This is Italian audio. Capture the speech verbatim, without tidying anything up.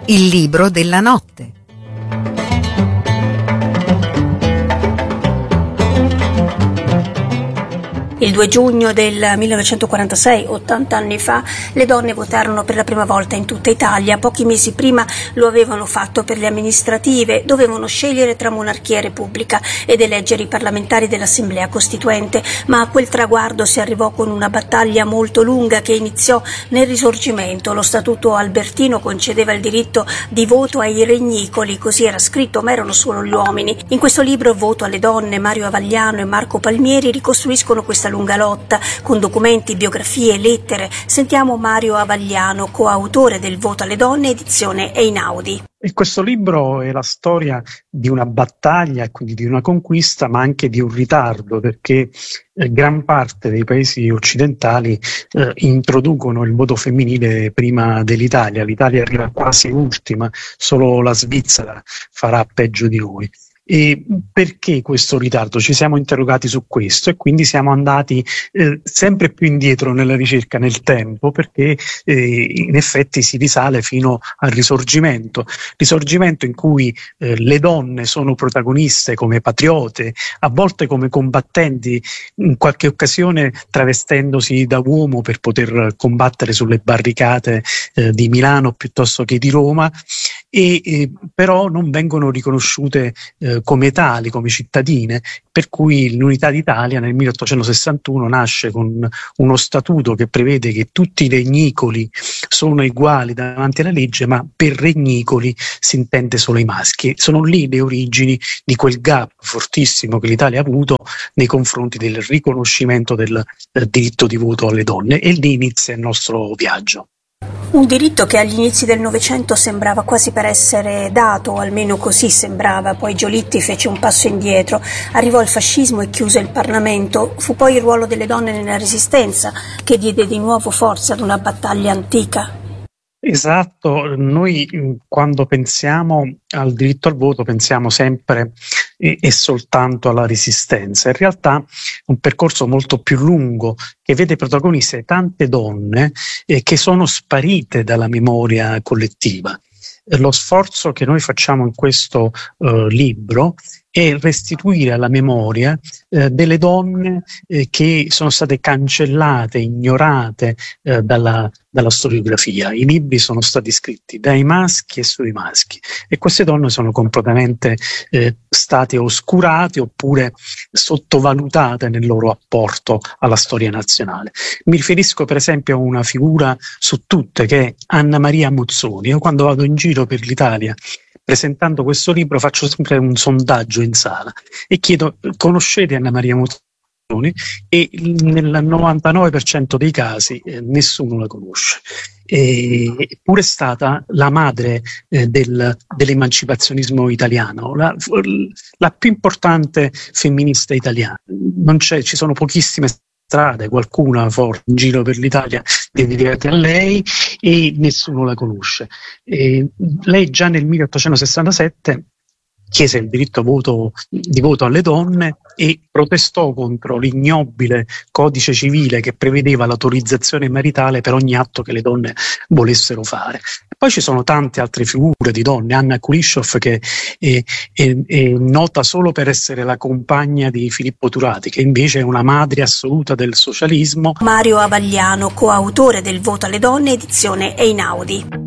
Il libro della notte. Il due giugno del millenovecentoquarantasei, ottanta anni fa, le donne votarono per la prima volta in tutta Italia. Pochi mesi prima lo avevano fatto per le amministrative. Dovevano scegliere tra monarchia e repubblica ed eleggere i parlamentari dell'Assemblea Costituente, ma a quel traguardo si arrivò con una battaglia molto lunga che iniziò nel Risorgimento. Lo Statuto albertino concedeva il diritto di voto ai regnicoli, così era scritto, ma erano solo gli uomini. In questo libro, Voto alle donne, Mario Avagliano e Marco Palmieri ricostruiscono questa lunga lotta con documenti, biografie, lettere. Sentiamo Mario Avagliano, coautore del Voto alle donne, edizione Einaudi. E questo libro è la storia di una battaglia e quindi di una conquista, ma anche di un ritardo, perché eh, gran parte dei paesi occidentali eh, introducono il voto femminile prima dell'Italia. L'Italia arriva quasi ultima, solo la Svizzera farà peggio di noi. E perché questo ritardo? Ci siamo interrogati su questo e quindi siamo andati eh, sempre più indietro nella ricerca nel tempo, perché eh, in effetti si risale fino al Risorgimento, Risorgimento in cui eh, le donne sono protagoniste come patriote, a volte come combattenti, in qualche occasione travestendosi da uomo per poter combattere sulle barricate eh, di Milano piuttosto che di Roma, e eh, però non vengono riconosciute eh, come tali, come cittadine, per cui l'Unità d'Italia nel milleottocentosessantuno nasce con uno statuto che prevede che tutti i regnicoli sono uguali davanti alla legge, ma per regnicoli si intende solo i maschi. Sono lì le origini di quel gap fortissimo che l'Italia ha avuto nei confronti del riconoscimento del eh, diritto di voto alle donne, e lì inizia il nostro viaggio. Un diritto che agli inizi del Novecento sembrava quasi per essere dato, o almeno così sembrava. Poi Giolitti fece un passo indietro, arrivò il fascismo e chiuse il Parlamento. Fu poi il ruolo delle donne nella Resistenza che diede di nuovo forza ad una battaglia antica. Esatto, noi quando pensiamo al diritto al voto pensiamo sempre e, e soltanto alla Resistenza. In realtà è un percorso molto più lungo che vede protagoniste tante donne eh, che sono sparite dalla memoria collettiva. Lo sforzo che noi facciamo in questo eh, libro è restituire alla memoria eh, delle donne eh, che sono state cancellate, ignorate eh, dalla, dalla storiografia. I libri sono stati scritti dai maschi e sui maschi, e queste donne sono completamente eh, state oscurate oppure sottovalutate nel loro apporto alla storia nazionale. Mi riferisco per esempio a una figura su tutte che è Anna Maria Mozzoni. Io quando vado in giro per l'Italia presentando questo libro faccio sempre un sondaggio in sala e chiedo: conoscete Anna Maria Mozzoni? E nel novantanove per cento dei casi eh, nessuno la conosce. Eppure è stata la madre eh, del, dell'emancipazionismo italiano, la, la più importante femminista italiana. Non c'è, ci sono pochissime strade, qualcuna forse in giro per l'Italia dedicate a lei, e nessuno la conosce. E lei già nel milleottocentosessantasette chiese il diritto a voto, di voto alle donne e protestò contro l'ignobile codice civile che prevedeva l'autorizzazione maritale per ogni atto che le donne volessero fare. Poi ci sono tante altre figure di donne. Anna Kulishov, che è, è, è nota solo per essere la compagna di Filippo Turati, che invece è una madre assoluta del socialismo. Mario Avagliano, coautore del Voto alle donne, edizione Einaudi.